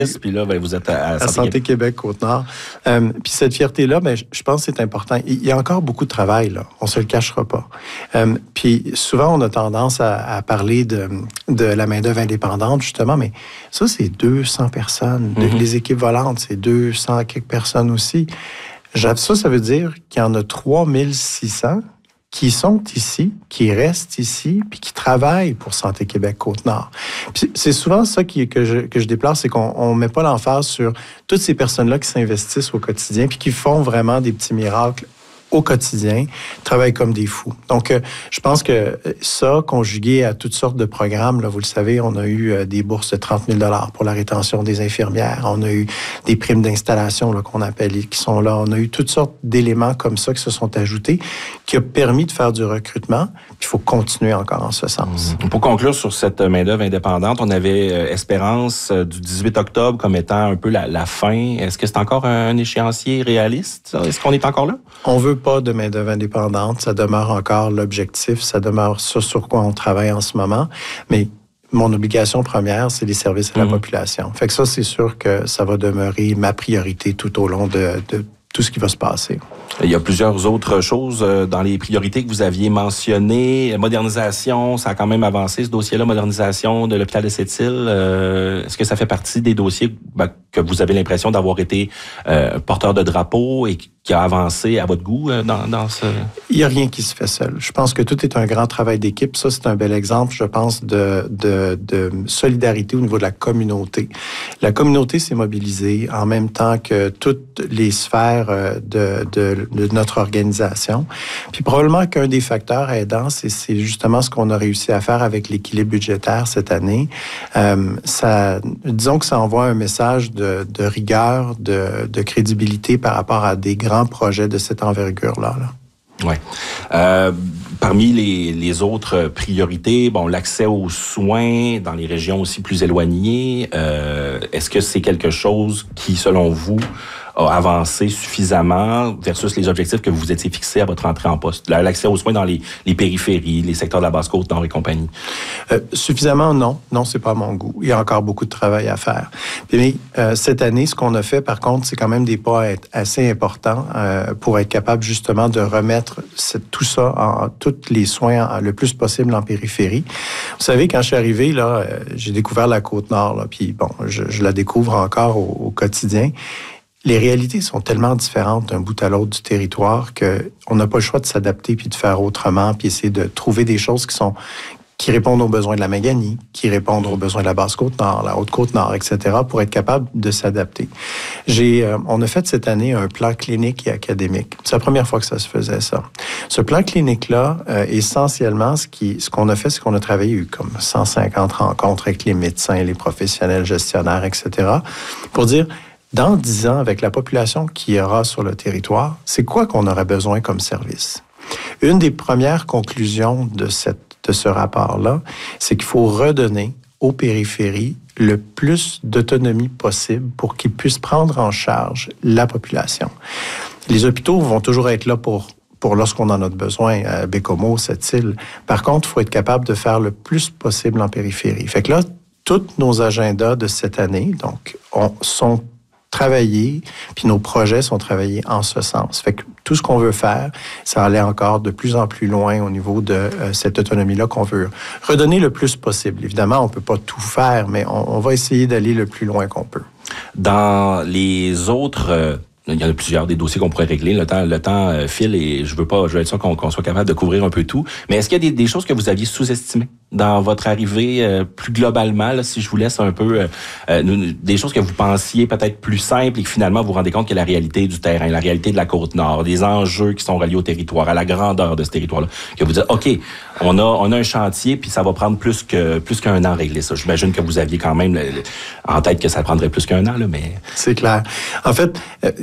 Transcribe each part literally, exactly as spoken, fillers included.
Puis là, ben, vous êtes à, à Santé, à Santé Québec, Côte-Nord. Euh, puis cette fierté-là, ben, je pense que c'est important. Il y a encore beaucoup de travail, là. On se le cachera pas. Euh, puis souvent, on a tendance à, à parler de, de la main-d'œuvre indépendante, justement, mais ça, c'est deux cents personnes. Mm-hmm. Les équipes volantes, c'est deux cents quelques personnes aussi. Ça, ça veut dire qu'il y en a trois mille six cents qui sont ici, qui restent ici, puis qui travaillent pour Santé Québec Côte-Nord. Puis c'est souvent ça qui, que, je, que je déplore, c'est qu'on ne met pas l'emphase sur toutes ces personnes-là qui s'investissent au quotidien, puis qui font vraiment des petits miracles au quotidien, travaillent comme des fous. Donc, euh, je pense que ça, conjugué à toutes sortes de programmes, là, vous le savez, on a eu euh, des bourses de trente mille dollars pour la rétention des infirmières, on a eu des primes d'installation là, qu'on appelle, qui sont là, on a eu toutes sortes d'éléments comme ça qui se sont ajoutés, qui a permis de faire du recrutement, puis il faut continuer encore en ce sens. Mmh. Pour conclure sur cette main-d'œuvre indépendante, on avait euh, Espérance euh, du dix-huit octobre comme étant un peu la, la fin. Est-ce que c'est encore un échéancier réaliste? Est-ce qu'on est encore là? On veut pas de main-d'œuvre indépendante. Ça demeure encore l'objectif. Ça demeure ce sur quoi on travaille en ce moment. Mais mon obligation première, c'est les services à la mmh. population. Fait que ça, c'est sûr que ça va demeurer ma priorité tout au long de, de tout ce qui va se passer. Il y a plusieurs autres choses dans les priorités que vous aviez mentionnées. Modernisation, ça a quand même avancé, ce dossier-là, modernisation de l'hôpital de Sept-Îles. Euh, est-ce que ça fait partie des dossiers ben, que vous avez l'impression d'avoir été euh, porteur de drapeau et qui a avancé à votre goût euh, dans, dans ce... Il n'y a rien qui se fait seul. Je pense que tout est un grand travail d'équipe. Ça, c'est un bel exemple, je pense, de, de, de solidarité au niveau de la communauté. La communauté s'est mobilisée en même temps que toutes les sphères de, de, de notre organisation. Puis probablement qu'un des facteurs aidants, c'est, c'est justement ce qu'on a réussi à faire avec l'équilibre budgétaire cette année. Euh, ça, disons que ça envoie un message de, de rigueur, de, de crédibilité par rapport à des grands projets de cette envergure-là. Là. Oui. Euh, parmi les, les autres priorités, bon, l'accès aux soins dans les régions aussi plus éloignées, euh, est-ce que c'est quelque chose qui, selon vous, a avancé suffisamment versus les objectifs que vous vous étiez fixés à votre entrée en poste? L'accès aux soins dans les, les périphéries, les secteurs de la Basse-Côte-Nord et compagnie. Euh, suffisamment, non. Non, c'est pas mon goût. Il y a encore beaucoup de travail à faire. Mais euh, cette année, ce qu'on a fait, par contre, c'est quand même des pas assez importants euh, pour être capable justement de remettre cette, tout ça, en, tous les soins en, le plus possible en périphérie. Vous savez, quand je suis arrivé, là, euh, j'ai découvert la Côte-Nord, là, puis bon, je, je la découvre encore au, au quotidien. Les réalités sont tellement différentes d'un bout à l'autre du territoire qu'on n'a pas le choix de s'adapter puis de faire autrement, puis essayer de trouver des choses qui sont qui répondent aux besoins de la Maganie, qui répondent aux besoins de la Basse-Côte-Nord, la Haute-Côte-Nord, et cetera, pour être capable de s'adapter. J'ai, euh, on a fait cette année un plan clinique et académique. C'est la première fois que ça se faisait, ça. Ce plan clinique-là, euh, essentiellement, ce, qui, ce qu'on a fait, c'est qu'on a travaillé, eu comme cent cinquante rencontres avec les médecins, les professionnels, gestionnaires, et cetera, pour dire... Dans dix ans, avec la population qu'il y aura sur le territoire, c'est quoi qu'on aurait besoin comme service? Une des premières conclusions de, cette, de ce rapport-là, c'est qu'il faut redonner aux périphéries le plus d'autonomie possible pour qu'ils puissent prendre en charge la population. Les hôpitaux vont toujours être là pour pour lorsqu'on en a besoin, à Bécomo, Sept-Îles. Par contre, il faut être capable de faire le plus possible en périphérie. Fait que là, tous nos agendas de cette année, donc, on, sont travaillés, puis nos projets sont travaillés en ce sens. Fait que tout ce qu'on veut faire, ça allait encore de plus en plus loin au niveau de euh, cette autonomie-là qu'on veut redonner le plus possible. Évidemment, on peut pas tout faire, mais on, on va essayer d'aller le plus loin qu'on peut. Dans les autres... Euh... Il y en a plusieurs des dossiers qu'on pourrait régler. Le temps, le temps euh, file et je veux pas, je veux être sûr qu'on, qu'on soit capable de couvrir un peu tout. Mais est-ce qu'il y a des, des choses que vous aviez sous-estimées dans votre arrivée euh, plus globalement, là, si je vous laisse un peu, euh, euh, des choses que vous pensiez peut-être plus simples et que finalement vous vous rendez compte que la réalité du terrain, la réalité de la Côte-Nord, des enjeux qui sont reliés au territoire, à la grandeur de ce territoire-là, que vous dites, OK, on a, on a un chantier puis ça va prendre plus que plus qu'un an à régler ça. J'imagine que vous aviez quand même le, le, en tête que ça prendrait plus qu'un an, là, mais... C'est clair. En fait, euh,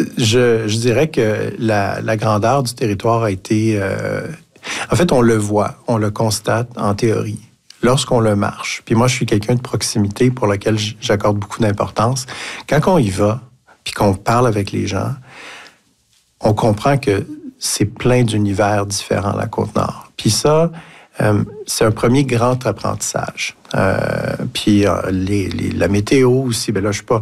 Je, je dirais que la, la grandeur du territoire a été... Euh, en fait, on le voit, on le constate en théorie, lorsqu'on le marche. Puis moi, je suis quelqu'un de proximité pour lequel j'accorde beaucoup d'importance. Quand on y va, puis qu'on parle avec les gens, on comprend que c'est plein d'univers différents, la Côte-Nord. Puis ça... Euh, c'est un premier grand apprentissage. Euh, puis euh, les, les, la météo aussi, ben là, je suis pas,